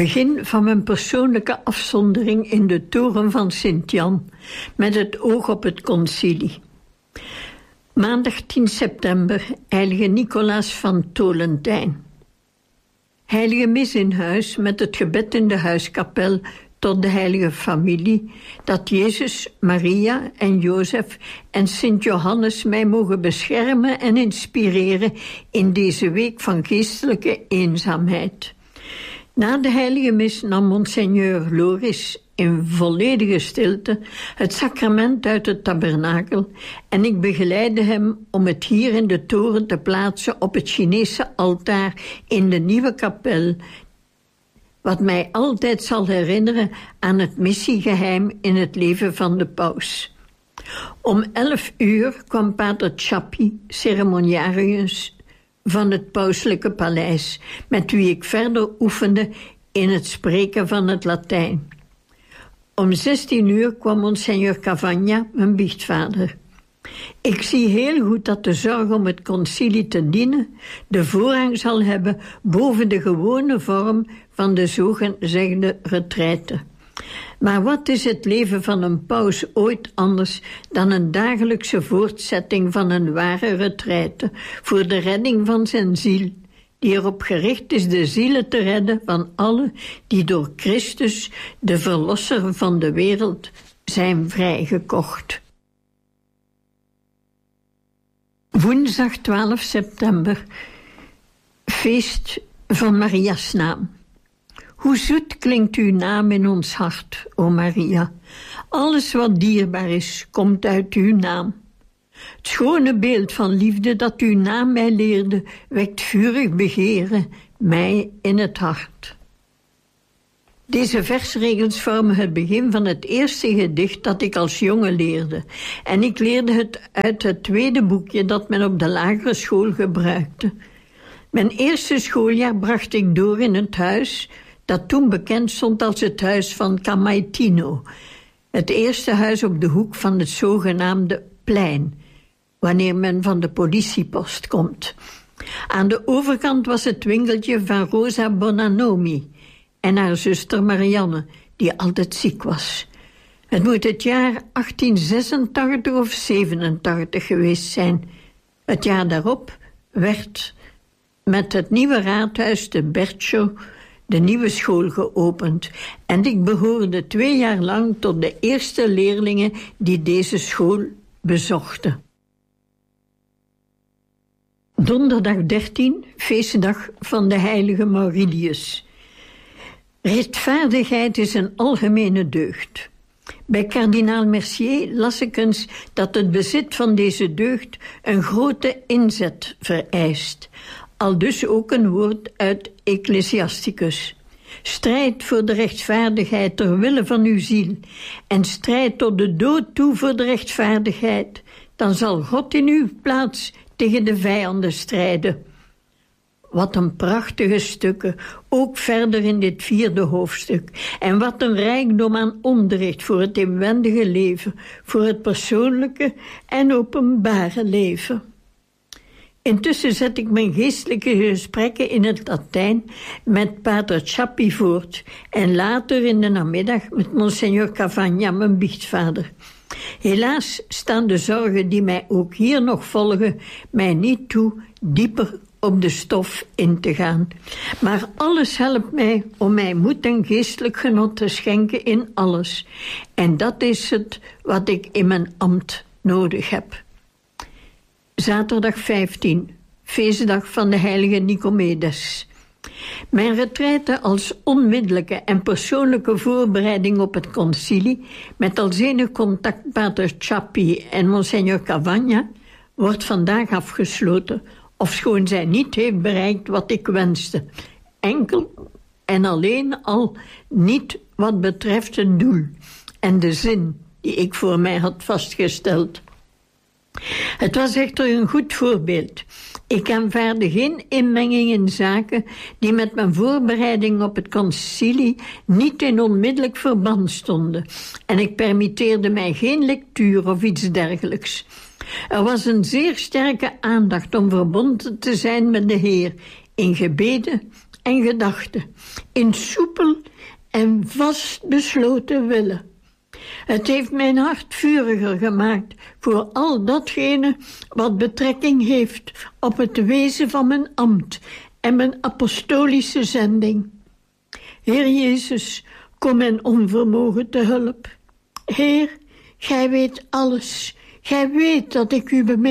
Begin van mijn persoonlijke afzondering in de toren van Sint-Jan, met het oog op het concilie. Maandag 10 september, heilige Nicolaas van Tolentijn. Heilige mis in huis met het gebed in de huiskapel tot de heilige familie, dat Jezus, Maria en Jozef en Sint Johannes mij mogen beschermen en inspireren in deze week van geestelijke eenzaamheid. Na de heilige mis nam Monseigneur Loris in volledige stilte het sacrament uit het tabernakel en ik begeleidde hem om het hier in de toren te plaatsen op het Chinese altaar in de nieuwe kapel, wat mij altijd zal herinneren aan het missiegeheim in het leven van de paus. Om 11 uur kwam pater Chappi, ceremoniarius van het pauselijke paleis, met wie ik verder oefende in het spreken van het Latijn. Om 16 uur kwam Monseigneur Cavagna, mijn biechtvader. Ik zie heel goed dat de zorg om het concilie te dienen de voorrang zal hebben boven de gewone vorm van de zogezegde retraite. Maar wat is het leven van een paus ooit anders dan een dagelijkse voortzetting van een ware retraite voor de redding van zijn ziel, die erop gericht is de zielen te redden van allen die door Christus, de verlosser van de wereld, zijn vrijgekocht. Woensdag 12 september, feest van Maria's naam. Hoe zoet klinkt uw naam in ons hart, o Maria. Alles wat dierbaar is, komt uit uw naam. Het schone beeld van liefde dat uw naam mij leerde, wekt vurig begeren, mij in het hart. Deze versregels vormen het begin van het eerste gedicht dat ik als jongen leerde. En ik leerde het uit het tweede boekje dat men op de lagere school gebruikte. Mijn eerste schooljaar bracht ik door in het huis dat toen bekend stond als het huis van Camaitino. Het eerste huis op de hoek van het zogenaamde plein, wanneer men van de politiepost komt. Aan de overkant was het winkeltje van Rosa Bonanomi en haar zuster Marianne, die altijd ziek was. Het moet het jaar 1886 of 87 geweest zijn. Het jaar daarop werd met het nieuwe raadhuis de Bercho de nieuwe school geopend en ik behoorde 2 jaar lang tot de eerste leerlingen die deze school bezochten. Donderdag 13, feestdag van de heilige Mauritius. Rechtvaardigheid is een algemene deugd. Bij kardinaal Mercier las ik eens dat het bezit van deze deugd een grote inzet vereist. Aldus ook een woord uit Ecclesiasticus. Strijd voor de rechtvaardigheid ter wille van uw ziel en strijd tot de dood toe voor de rechtvaardigheid. Dan zal God in uw plaats tegen de vijanden strijden. Wat een prachtige stukken, ook verder in dit 4e hoofdstuk. En wat een rijkdom aan onderricht voor het inwendige leven, voor het persoonlijke en openbare leven. Intussen zet ik mijn geestelijke gesprekken in het Latijn met pater Chappi voort en later in de namiddag met Monseigneur Cavagna, mijn biechtvader. Helaas staan de zorgen die mij ook hier nog volgen mij niet toe dieper op de stof in te gaan. Maar alles helpt mij om mij moed en geestelijk genot te schenken in alles. En dat is het wat ik in mijn ambt nodig heb. Zaterdag 15, feestdag van de heilige Nicomedes. Mijn retraite als onmiddellijke en persoonlijke voorbereiding op het concilie, met als enig contact pater Chappi en Monseigneur Cavagna, wordt vandaag afgesloten, ofschoon zij niet heeft bereikt wat ik wenste. Enkel en alleen al niet wat betreft het doel en de zin die ik voor mij had vastgesteld. Het was echter een goed voorbeeld. Ik aanvaarde geen inmenging in zaken die met mijn voorbereiding op het concilie niet in onmiddellijk verband stonden. En ik permitteerde mij geen lectuur of iets dergelijks. Er was een zeer sterke aandacht om verbonden te zijn met de Heer in gebeden en gedachten, in soepel en vastbesloten willen. Het heeft mijn hart vuriger gemaakt voor al datgene wat betrekking heeft op het wezen van mijn ambt en mijn apostolische zending. Heer Jezus, kom mijn onvermogen te hulp. Heer, gij weet alles. Gij weet dat ik u bemin.